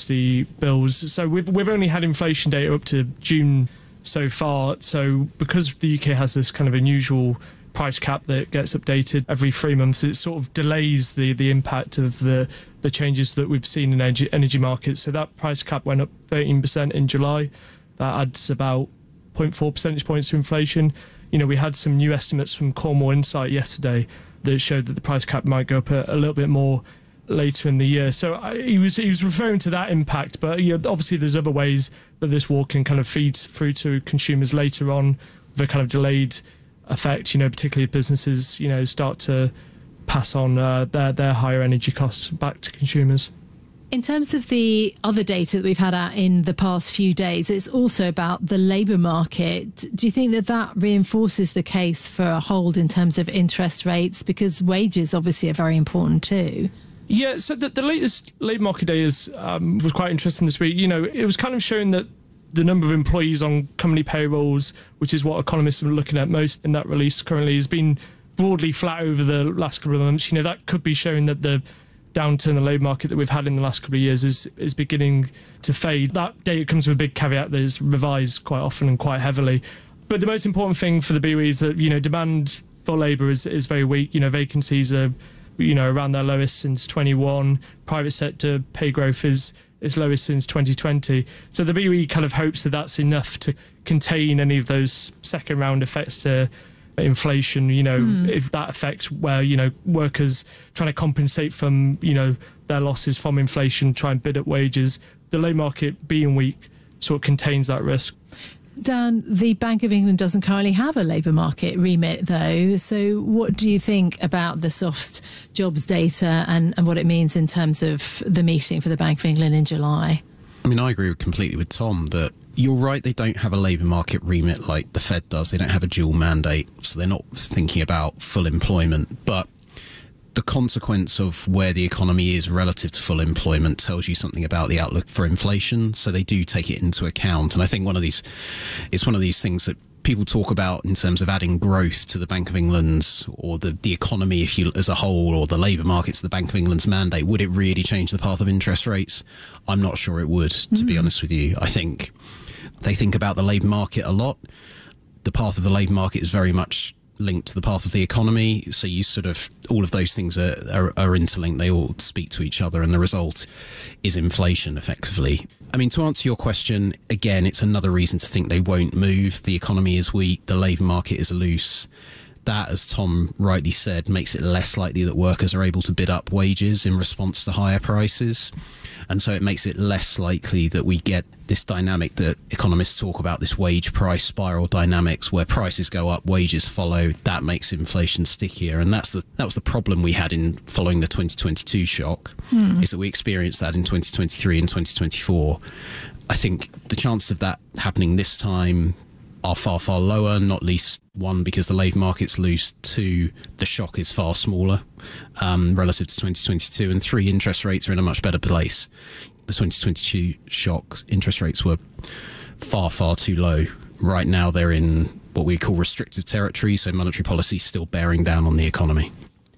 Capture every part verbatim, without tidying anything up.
electricity bills. So we've, we've only had inflation data up to June so far. So because the U K has this kind of unusual price cap that gets updated every three months, it sort of delays the, the impact of the, the changes that we've seen in energy, energy markets. So that price cap went up thirteen percent in July. That adds about zero point four percentage points to inflation. You know, we had some new estimates from Cornwall Insight yesterday that showed that the price cap might go up a, a little bit more later in the year. So I, he was he was referring to that impact, but you know, obviously there's other ways that this war can kind of feed through to consumers later on with a kind of delayed effect, you know, particularly if businesses, you know, start to pass on uh, their, their higher energy costs back to consumers. In terms of the other data that we've had out in the past few days, it's also about the labour market. Do you think that that reinforces the case for a hold in terms of interest rates? Because wages obviously are very important too. Yeah, so the, the latest labour market data is, um, was quite interesting this week. You know, it was kind of showing that the number of employees on company payrolls, which is what economists are looking at most in that release currently, has been broadly flat over the last couple of months. You know, that could be showing that the downturn in the labour market that we've had in the last couple of years is is beginning to fade. That data comes with a big caveat that is revised quite often and quite heavily. But the most important thing for the B O E is that, you know, demand for labour is, is very weak. You know, vacancies are, you know, around their lowest since twenty-one. Private sector pay growth is its lowest since twenty twenty. So the B O E kind of hopes that that's enough to contain any of those second round effects to inflation, you know, mm. if that affects where, you know, workers trying to compensate from, you know, their losses from inflation, try and bid up wages. The labour market being weak sort of contains that risk. Dan, the Bank of England doesn't currently have a labour market remit, though. So what do you think about the soft jobs data and, and what it means in terms of the meeting for the Bank of England in July? I mean, I agree completely with Tom that you're right, they don't have a labour market remit like the Fed does. They don't have a dual mandate, so they're not thinking about full employment. But the consequence of where the economy is relative to full employment tells you something about the outlook for inflation. So they do take it into account. And I think one of these, it's one of these things that people talk about in terms of adding growth to the Bank of England's or the, the economy if you as a whole, or the labour market to the Bank of England's mandate. Would it really change the path of interest rates? I'm not sure it would, to mm. be honest with you. I think they think about the labour market a lot. The path of the labour market is very much linked to the path of the economy. So you sort of, all of those things are, are, are interlinked. They all speak to each other, and the result is inflation, effectively. I mean, to answer your question, again, it's another reason to think they won't move. The economy is weak. The labour market is loose. That, as Tom rightly said, makes it less likely that workers are able to bid up wages in response to higher prices. And so it makes it less likely that we get this dynamic that economists talk about, this wage price spiral dynamics, where prices go up, wages follow. That makes inflation stickier. And that's the that was the problem we had in following the twenty twenty-two shock, hmm. is that we experienced that in twenty twenty-three and twenty twenty-four. I think the chances of that happening this time are far, far lower, not least, one, because the labour market's loose, two, the shock is far smaller um, relative to twenty twenty-two, and three, interest rates are in a much better place. The twenty twenty-two shock, interest rates were far, far too low. Right now they're in what we call restrictive territory, so monetary policy is still bearing down on the economy.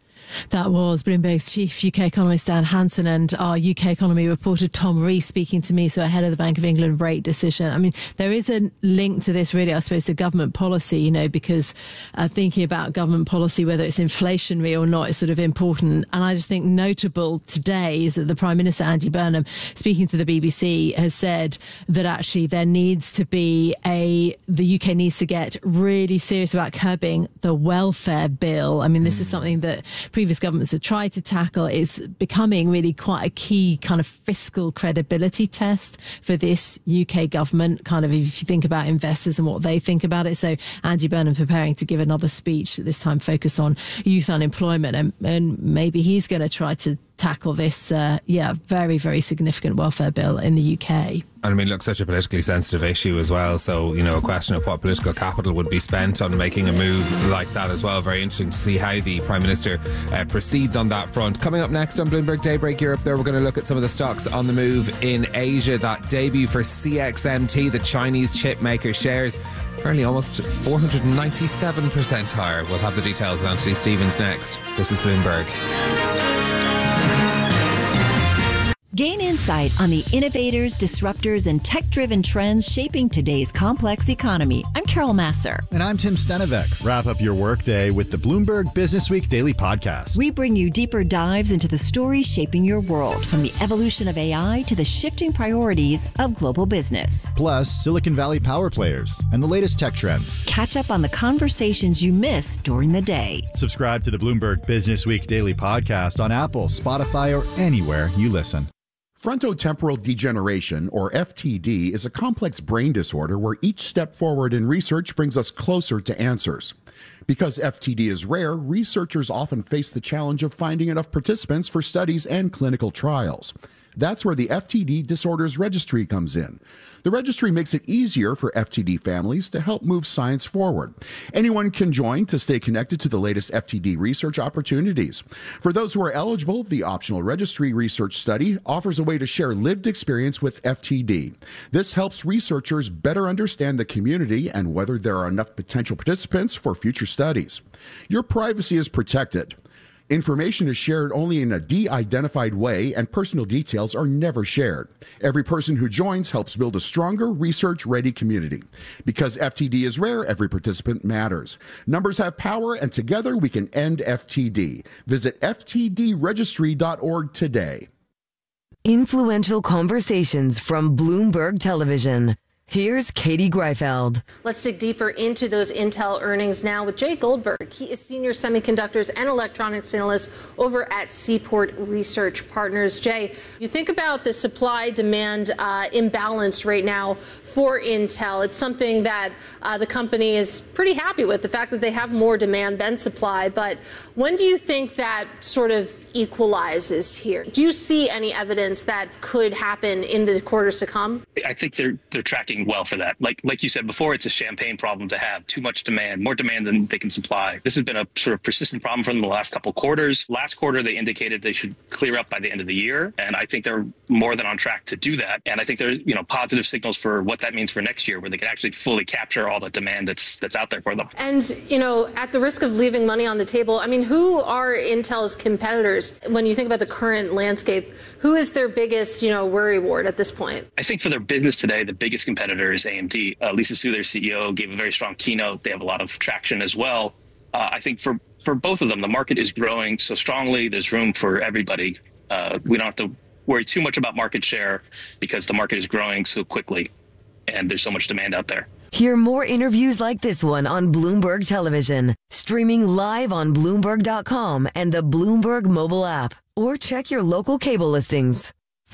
That was Bloomberg's chief U K economist Dan Hanson and our U K economy reporter Tom Rees speaking to me, so ahead of the Bank of England rate decision. I mean, there is a link to this really, I suppose, to government policy, you know, because uh, thinking about government policy, whether it's inflationary or not, is sort of important. And I just think notable today is that the Prime Minister, Andy Burnham, speaking to the B B C, has said that actually there needs to be a, the U K needs to get really serious about curbing the welfare bill. I mean, this mm. is something that previous governments have tried to tackle. Is becoming really quite a key kind of fiscal credibility test for this U K government, kind of if you think about investors and what they think about it. So Andy Burnham preparing to give another speech, this time focus on youth unemployment, and, and maybe he's going to try to tackle this, uh, yeah, very, very significant welfare bill in the U K. And I mean, look, such a politically sensitive issue as well. So, you know, a question of what political capital would be spent on making a move like that as well. Very interesting to see how the Prime Minister uh, proceeds on that front. Coming up next on Bloomberg Daybreak Europe, there we're going to look at some of the stocks on the move in Asia. That debut for C X M T, the Chinese chip maker, shares fairly almost four hundred ninety-seven percent higher. We'll have the details with Anthony Stevens next. This is Bloomberg. Gain insight on the innovators, disruptors, and tech-driven trends shaping today's complex economy. I'm Carol Masser. And I'm Tim Stenevec. Wrap up your workday with the Bloomberg Business Week Daily Podcast. We bring you deeper dives into the stories shaping your world, from the evolution of A I to the shifting priorities of global business. Plus, Silicon Valley power players and the latest tech trends. Catch up on the conversations you missed during the day. Subscribe to the Bloomberg Business Week Daily Podcast on Apple, Spotify, or anywhere you listen. Frontotemporal degeneration, or F T D, is a complex brain disorder where each step forward in research brings us closer to answers. Because F T D is rare, researchers often face the challenge of finding enough participants for studies and clinical trials. That's where the F T D Disorders Registry comes in. The registry makes it easier for F T D families to help move science forward. Anyone can join to stay connected to the latest F T D research opportunities. For those who are eligible, the optional registry research study offers a way to share lived experience with F T D. This helps researchers better understand the community and whether there are enough potential participants for future studies. Your privacy is protected. Information is shared only in a de-identified way, and personal details are never shared. Every person who joins helps build a stronger, research-ready community. Because F T D is rare, every participant matters. Numbers have power, and together we can end F T D. Visit F T D registry dot org today. Influential conversations from Bloomberg Television. Here's Katie Greifeld. Let's dig deeper into those Intel earnings now with Jay Goldberg. He is senior semiconductors and electronics analyst over at Seaport Research Partners. Jay, you think about the supply-demand uh, imbalance right now for Intel. It's something that uh, the company is pretty happy with, the fact that they have more demand than supply. But when do you think that sort of equalizes here? Do you see any evidence that could happen in the quarters to come? I think they're they're tracking well for that. Like like you said before, it's a champagne problem to have too much demand, more demand than they can supply. This has been a sort of persistent problem for them the last couple quarters. Last quarter, they indicated they should clear up by the end of the year, and I think they're more than on track to do that. And I think there are, you know, positive signals for what that means for next year, where they can actually fully capture all the demand that's that's out there for them. And, you know, at the risk of leaving money on the table, I mean, who are Intel's competitors when you think about the current landscape? Who is their biggest, you know, worry ward at this point? I think for their business today, the biggest competitor is A M D. Uh, Lisa Su, their C E O, gave a very strong keynote. They have a lot of traction as well. Uh, I think for, for both of them, the market is growing so strongly. There's room for everybody. Uh, we don't have to worry too much about market share because the market is growing so quickly and there's so much demand out there. Hear more interviews like this one on Bloomberg Television, streaming live on Bloomberg dot com and the Bloomberg mobile app, or check your local cable listings.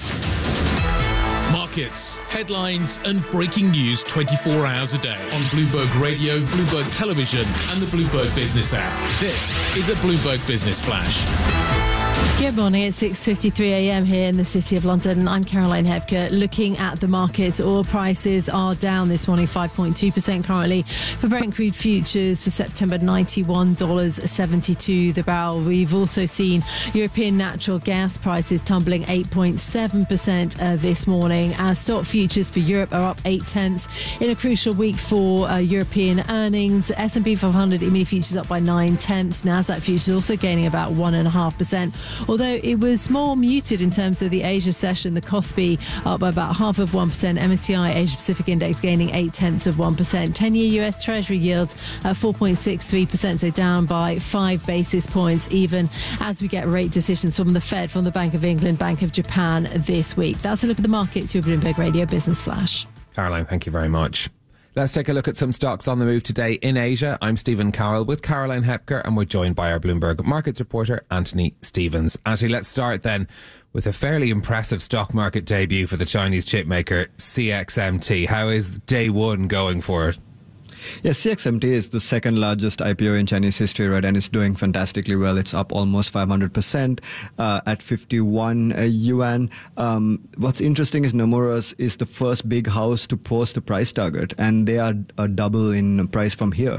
Markets, headlines, and breaking news twenty-four hours a day on Bloomberg Radio, Bloomberg Television, and the Bloomberg Business app. This is a Bloomberg Business Flash. Good morning. It's six fifty-three a m here in the City of London. I'm Caroline Hepker. Looking at the markets, oil prices are down this morning, five point two percent currently. For Brent crude futures for September, ninety-one dollars seventy-two the barrel. We've also seen European natural gas prices tumbling eight point seven percent uh, this morning, as stock futures for Europe are up eight tenths in a crucial week for uh, European earnings. S and P five hundred E M A futures up by nine tenths. Nasdaq futures also gaining about one point five percent. Although it was more muted in terms of the Asia session, the Kospi up by about half of one percent. M S C I Asia Pacific Index gaining eight tenths of one percent. ten-year U S Treasury yields at four point six three percent, so down by five basis points, even as we get rate decisions from the Fed, from the Bank of England, Bank of Japan this week. That's a look at the markets. Your Bloomberg Radio Business Flash. Caroline, thank you very much. Let's take a look at some stocks on the move today in Asia. I'm Stephen Carroll with Caroline Hepker, and we're joined by our Bloomberg markets reporter, Anthony Stevens. Anthony, let's start then with a fairly impressive stock market debut for the Chinese chip maker C X M T. How is day one going for it? Yes, C X M T is the second largest I P O in Chinese history, right? And it's doing fantastically well. It's up almost five hundred percent uh, at fifty-one uh, yuan. Um, what's interesting is Nomura is the first big house to post the price target, and they are a double in price from here.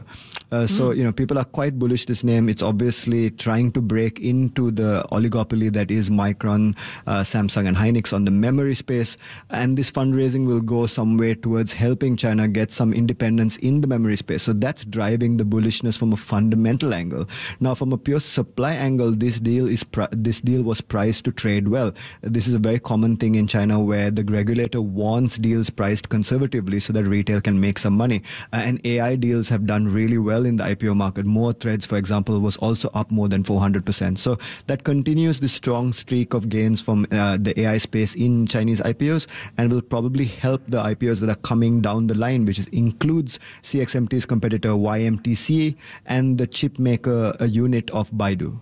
Uh, so, Mm. you know, people are quite bullish this name. It's obviously trying to break into the oligopoly that is Micron, uh, Samsung and Hynix on the memory space. And this fundraising will go some way towards helping China get some independence in the memory space. So that's driving the bullishness from a fundamental angle. Now, from a pure supply angle, this deal is pri- this deal was priced to trade well. This is a very common thing in China where the regulator wants deals priced conservatively so that retail can make some money. Uh, and A I deals have done really well in the I P O market. More Threads, for example, was also up more than four hundred percent. So that continues the strong streak of gains from uh, the A I space in Chinese I P Os and will probably help the I P Os that are coming down the line, which is, includes C X M T's competitor Y M T C and the chip maker uh, unit of Baidu.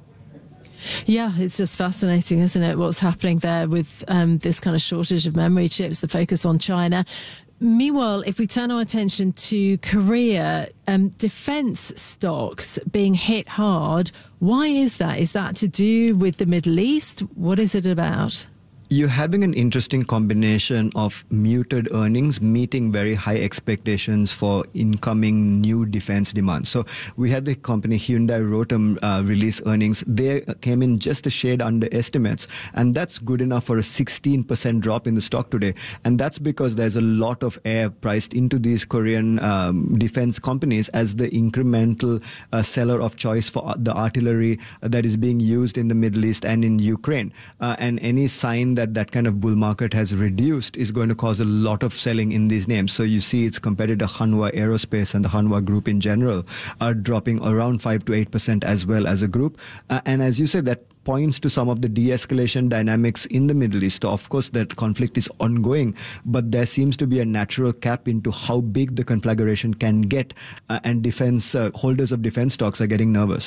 Yeah, it's just fascinating, isn't it, what's happening there with um, this kind of shortage of memory chips, the focus on China. Meanwhile, if we turn our attention to Korea, um, defence stocks being hit hard, why is that? Is that to do with the Middle East? What is it about? You're having an interesting combination of muted earnings meeting very high expectations for incoming new defense demand. So we had the company Hyundai Rotem uh, release earnings. They came in just a shade under estimates, and that's good enough for a sixteen percent drop in the stock today. And that's because there's a lot of air priced into these Korean um, defense companies as the incremental uh, seller of choice for the artillery that is being used in the Middle East and in Ukraine. Uh, and any sign that that kind of bull market has reduced is going to cause a lot of selling in these names. So you see its competitor Hanwha Aerospace and the Hanwha Group in general are dropping around five to eight percent as well as a group. Uh, and as you said, that points to some of the de-escalation dynamics in the Middle East. So of course, that conflict is ongoing, but there seems to be a natural cap into how big the conflagration can get, uh, and defense uh, holders of defense stocks are getting nervous.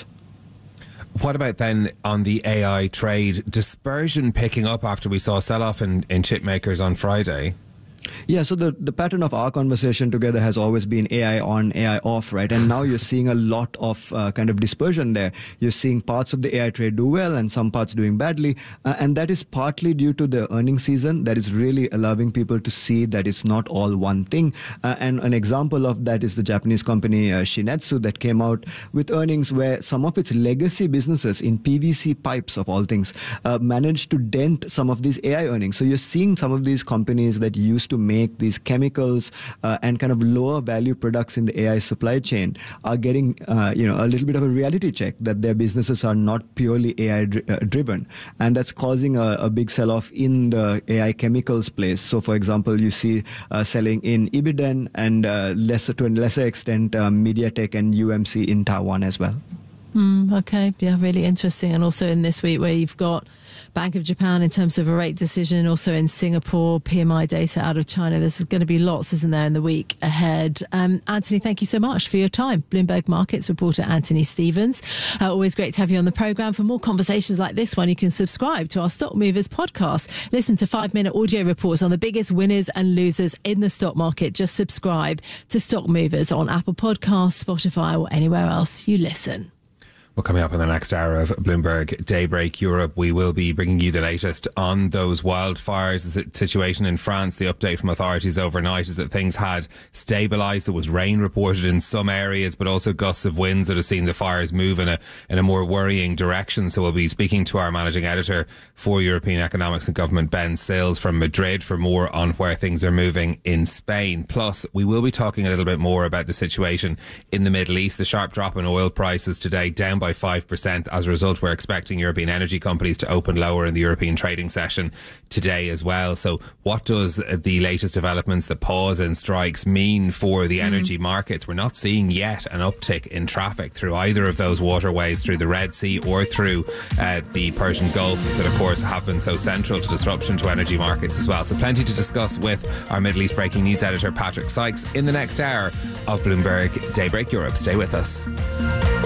What about then on the A I trade? Dispersion picking up after we saw a sell-off in, in chip makers on Friday. Yeah, so the, the pattern of our conversation together has always been A I on, A I off, right? And now you're seeing a lot of uh, kind of dispersion there. You're seeing parts of the A I trade do well and some parts doing badly. Uh, and that is partly due to the earnings season that is really allowing people to see that it's not all one thing. Uh, and an example of that is the Japanese company uh, Shin-Etsu that came out with earnings where some of its legacy businesses in P V C pipes, of all things, uh, managed to dent some of these A I earnings. So you're seeing some of these companies that used to make these chemicals uh, and kind of lower value products in the A I supply chain are getting uh, you know a little bit of a reality check that their businesses are not purely A I dri- uh, driven, and that's causing a, a big sell-off in the A I chemicals place. So for example, you see uh, selling in Ibiden and uh, lesser to a lesser extent uh, MediaTek and U M C in Taiwan as well. Mm, okay, yeah, really interesting. And also in this week where you've got Bank of Japan in terms of a rate decision, also in Singapore, P M I data out of China. There's going to be lots, isn't there, in the week ahead. Um, Anthony, thank you so much for your time. Bloomberg Markets reporter Anthony Stevens. Uh, always great to have you on the programme. For more conversations like this one, you can subscribe to our Stock Movers podcast. Listen to five-minute audio reports on the biggest winners and losers in the stock market. Just subscribe to Stock Movers on Apple Podcasts, Spotify or anywhere else you listen. Well, coming up in the next hour of Bloomberg Daybreak Europe, we will be bringing you the latest on those wildfires, the situation in France. The update from authorities overnight is that things had stabilised. There was rain reported in some areas, but also gusts of winds that have seen the fires move in a in a more worrying direction. So we'll be speaking to our managing editor for European Economics and Government, Ben Sills from Madrid, for more on where things are moving in Spain. Plus, we will be talking a little bit more about the situation in the Middle East. The sharp drop in oil prices today, down by by five percent. As a result, we're expecting European energy companies to open lower in the European trading session today as well. So what does the latest developments, the pause in strikes, mean for the energy mm. markets? We're not seeing yet an uptick in traffic through either of those waterways, through the Red Sea or through uh, the Persian Gulf, that of course have been so central to disruption to energy markets as well. So plenty to discuss with our Middle East breaking news editor Patrick Sykes in the next hour of Bloomberg Daybreak Europe. Stay with us.